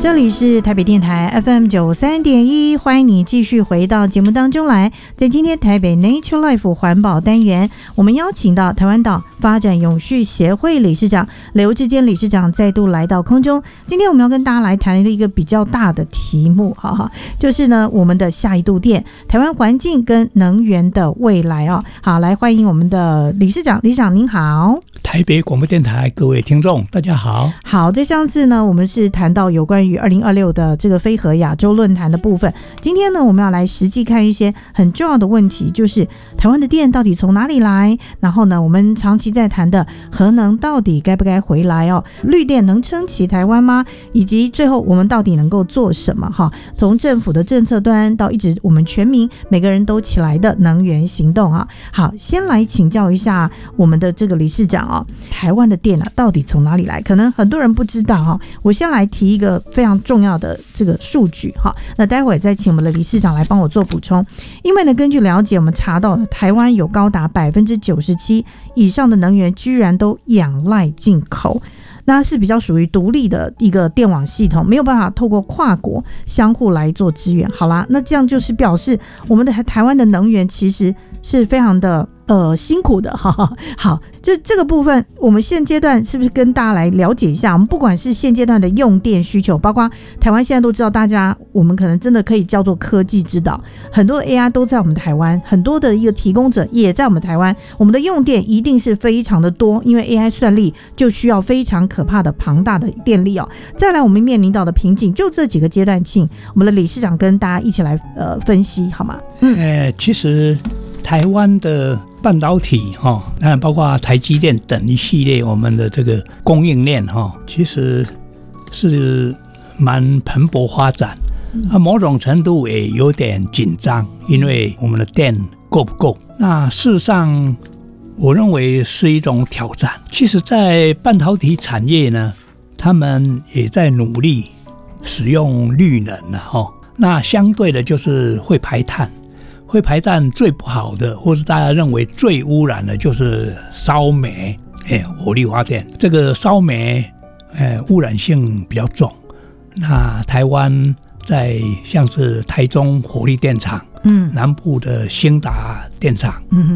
这里是台北电台 FM93.1， 欢迎你继续回到节目当中来。在今天台北 Nature Life 环保单元，我们邀请到台湾岛发展永续协会理事长刘志坚理事长再度来到空中。今天我们要跟大家来谈一个比较大的题目，就是呢我们的下一度电，台湾环境跟能源的未来哦。好，来欢迎我们的理事长，理事长您好。 台北广播电台各位听众大家好。 好，在上次呢我们是谈到有关于2026的这个非核亚洲论坛的部分，今天呢我们要来实际看一些很重要的问题，就是台湾的电到底从哪里来，然后呢我们长期在谈的核能到底该不该回来哦，绿电能撑起台湾吗，以及最后我们到底能够做什么哈？从政府的政策端到一直我们全民每个人都起来的能源行动啊。好，先来请教一下我们的这个理事长哦，台湾的电到底从哪里来？可能很多人不知道哈，我先来提一个非常重要的这个数据哈，那待会再请我们的理事长来帮我做补充。因为呢，根据了解，我们查到台湾有高达97%以上的能源居然都仰赖进口，那是比较属于独立的一个电网系统，没有办法透过跨国相互来做支援。好啦，那这样就是表示我们的台湾的能源其实是非常的辛苦的哈。好，就这个部分，我们现阶段是不是跟大家来了解一下？我们不管是现阶段的用电需求，包括台湾现在都知道，大家我们可能真的可以叫做科技之岛，很多的 AI 都在我们台湾，很多的一个提供者也在我们台湾，我们的用电一定是非常的多，因为 AI 算力就需要非常可怕的庞大的电力哦。再来，我们面临到的瓶颈，就这几个阶段性，我们的理事长跟大家一起来分析好吗？ 其实台湾的半导体包括台积电等一系列我们的这个供应链其实是蛮蓬勃发展，某种程度也有点紧张，因为我们的电够不够？那事实上我认为是一种挑战。其实在半导体产业呢，他们也在努力使用绿能那相对的就是会排碳最不好的，或是大家认为最污染的就是烧煤火力发电。这个烧煤污染性比较重。那台湾在像是台中火力电厂，南部的兴达电厂，